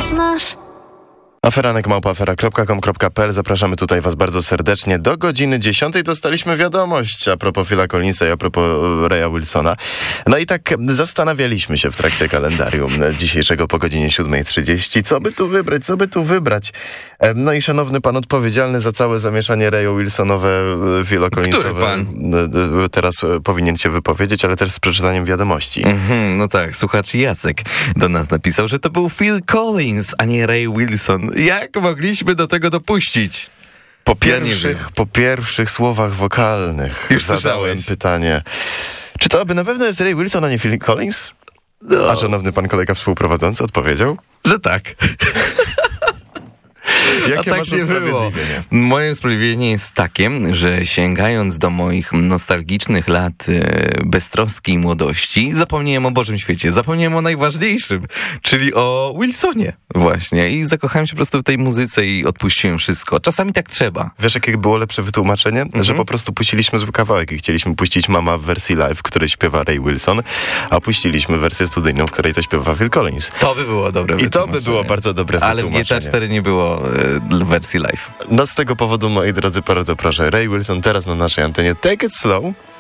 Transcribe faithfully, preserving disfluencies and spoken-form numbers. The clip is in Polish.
znasz? Aferanek małpa afera kropka com kropka pe el. Zapraszamy tutaj was bardzo serdecznie. Do godziny dziesiątej dostaliśmy wiadomość a propos Phila Collinsa i a propos Raya Wilsona. No i tak zastanawialiśmy się w trakcie kalendarium dzisiejszego po godzinie siódma trzydzieści, co by tu wybrać, co by tu wybrać. No i szanowny pan odpowiedzialny za całe zamieszanie Rayo Wilsonowe, Philo Collinsowe. Który pan? Teraz powinien się wypowiedzieć, ale też z przeczytaniem wiadomości. Mhm, no tak, słuchacz Jacek do nas napisał, że to był Phil Collins, a nie Ray Wilson. Jak mogliśmy do tego dopuścić? Po pierwszych, ja po pierwszych słowach wokalnych Już zadałem słyszałeś. pytanie, czy to aby na pewno jest Ray Wilson, a nie Phil Collins? No. A szanowny pan kolega współprowadzący odpowiedział? Że tak. Jakie A tak masz nie było. usprawiedliwienie? Moje usprawiedliwienie jest takie, że sięgając do moich nostalgicznych lat e, beztroskiej młodości, zapomniałem o Bożym świecie, zapomniałem o najważniejszym, czyli o Wilsonie właśnie i zakochałem się po prostu w tej muzyce i odpuściłem wszystko. Czasami tak trzeba. Wiesz, jakie było lepsze wytłumaczenie? Mhm. Że po prostu puściliśmy zły kawałek i chcieliśmy puścić Mama w wersji live, w której śpiewa Ray Wilson, a puściliśmy wersję studyjną, w której to śpiewa Phil Collins. To by było dobre I to by było bardzo dobre Ale w G wytłumaczenie. T A cztery nie było e, wersji live. No z tego powodu, moi drodzy, bardzo proszę, Ray Wilson teraz na naszej antenie. Take it slow.